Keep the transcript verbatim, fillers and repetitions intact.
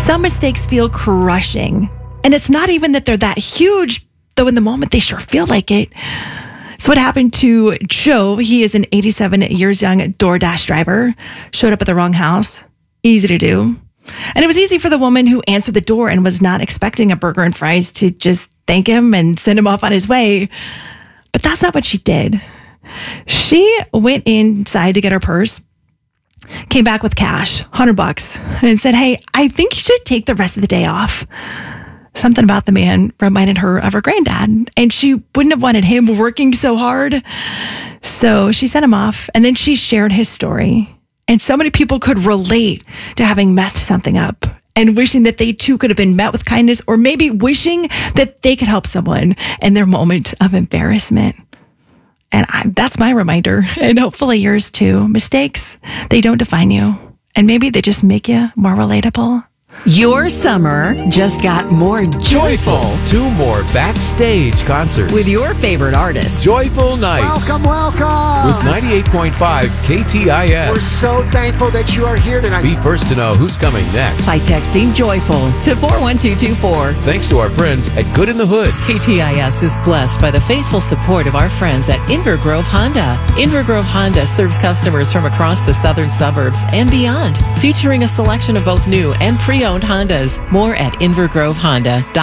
Some mistakes feel crushing, and it's not even that they're that huge, though in the moment they sure feel like it. It's what happened to Joe. He is an eighty-seven years young DoorDash driver. Showed up at the wrong house. Easy to do. And it was easy for the woman who answered the door and was not expecting a burger and fries to just thank him and send him off on his way. But that's not what she did. She went inside to get her purse, came back with cash, one hundred bucks, and said, hey, I think you should take the rest of the day off. Something about the man reminded her of her granddad, and she wouldn't have wanted him working so hard. So she sent him off, and then she shared his story. And so many people could relate to having messed something up and wishing that they too could have been met with kindness, or maybe wishing that they could help someone in their moment of embarrassment. And I, that's my reminder, and hopefully yours too. Mistakes, they don't define you, and maybe they just make you more relatable. Your summer just got more joyful. Two more backstage concerts with your favorite artists. Joyful Nights. Welcome, welcome. With ninety-eight point five K T I S. We're so thankful that you are here tonight. Be first to know who's coming next by texting Joyful to four one two two four. Thanks to our friends at Good in the Hood. K T I S is blessed by the faithful support of our friends at Inver Grove Honda. Inver Grove Honda serves customers from across the southern suburbs and beyond, featuring a selection of both new and pre-owned Hondas. More at inver grove honda dot com.